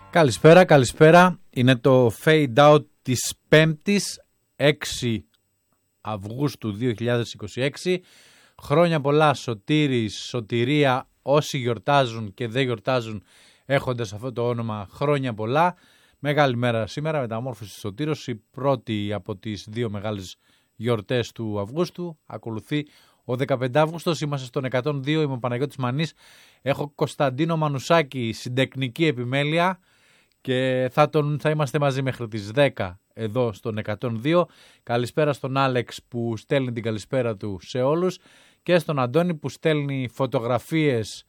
Καλησπέρα, καλησπέρα. Είναι το fade out της 5ης 6 Αυγούστου 2026. Χρόνια πολλά Σωτήρης, Σωτηρία, όσοι γιορτάζουν και δεν γιορτάζουν έχοντας αυτό το όνομα, χρόνια πολλά. Μεγάλη μέρα σήμερα, μεταμόρφωση Σωτήρος, η πρώτη από τις δύο μεγάλες γιορτές του Αυγούστου. Ακολουθεί ο 15 Αύγουστος, είμαστε στον 102, είμαι ο Παναγιώτης Μανής. Έχω Κωνσταντίνο Μανουσάκη στην τεχνική επιμέλεια και θα είμαστε μαζί μέχρι τις 10 εδώ στον 102. Καλησπέρα στον Άλεξ που στέλνει την καλησπέρα του σε όλους και στον Αντώνη που στέλνει φωτογραφίες.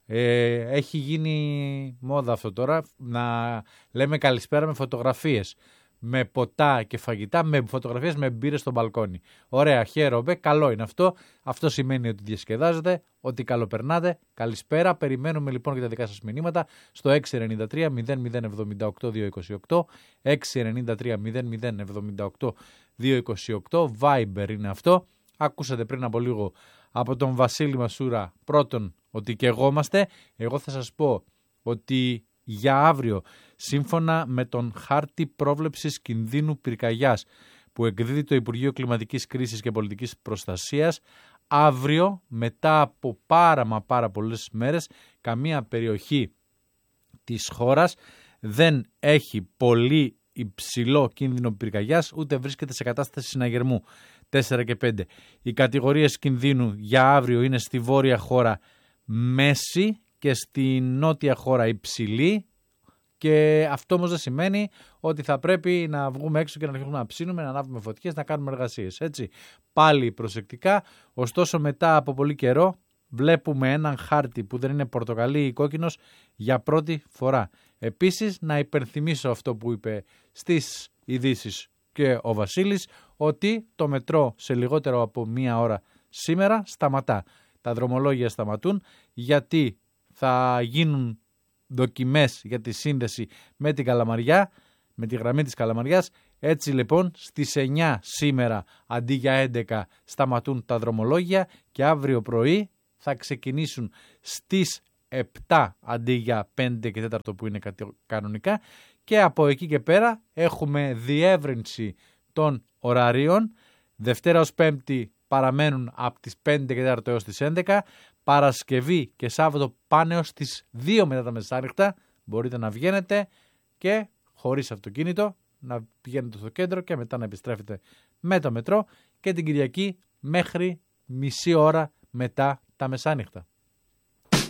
Έχει γίνει μόδα αυτό τώρα να λέμε καλησπέρα με φωτογραφίες, με ποτά και φαγητά, με φωτογραφίες με μπύρες στο μπαλκόνι. Ωραία, χαίρομαι, καλό είναι αυτό. Αυτό σημαίνει ότι διασκεδάζετε, ότι καλοπερνάτε. Καλησπέρα, περιμένουμε λοιπόν για τα δικά σας μηνύματα στο 693 0078 228, 693 0078 228, Viber είναι αυτό. Ακούσατε πριν από λίγο από τον Βασίλη Μασούρα πρώτον ότι και εγώ είμαστε. Εγώ θα σας πω ότι για αύριο, σύμφωνα με τον χάρτη πρόβλεψης κινδύνου πυρκαγιάς που εκδίδει το Υπουργείο Κλιματικής Κρίσης και Πολιτικής Προστασίας, αύριο μετά από πάρα πολλές μέρες καμία περιοχή της χώρας δεν έχει πολύ υψηλό κίνδυνο πυρκαγιάς ούτε βρίσκεται σε κατάσταση συναγερμού 4 και 5. Οι κατηγορίες κινδύνου για αύριο είναι στη βόρεια χώρα μέση και στη νότια χώρα υψηλή, και αυτό όμως δεν σημαίνει ότι θα πρέπει να βγούμε έξω και να αρχίσουμε να ψήνουμε, να ανάβουμε φωτιές, να κάνουμε εργασίες. Έτσι. Πάλι προσεκτικά, ωστόσο μετά από πολύ καιρό βλέπουμε έναν χάρτη που δεν είναι πορτοκαλί ή κόκκινος για πρώτη φορά. Επίσης να υπενθυμίσω αυτό που είπε στις ειδήσεις και ο Βασίλης, ότι το μετρό σε λιγότερο από μία ώρα σήμερα σταματά. Τα δρομολόγια σταματούν γιατί θα γίνουν δοκιμές για τη σύνδεση με την Καλαμαριά, με τη γραμμή της Καλαμαριάς. Έτσι λοιπόν στις 9 σήμερα αντί για 11 σταματούν τα δρομολόγια και αύριο πρωί θα ξεκινήσουν στις 7 αντί για 5 και 4 που είναι κανονικά, και από εκεί και πέρα έχουμε διεύρυνση των ωραρίων. Δευτέρα ως Πέμπτη παραμένουν από τις 5 και 4 έως τις 11. Παρασκευή και Σάββατο πάνε ως τις 2 μετά τα μεσάνυχτα. Μπορείτε να βγαίνετε και χωρίς αυτοκίνητο να πηγαίνετε στο κέντρο και μετά να επιστρέφετε με το μετρό, και την Κυριακή μέχρι μισή ώρα μετά τα μεσάνυχτα.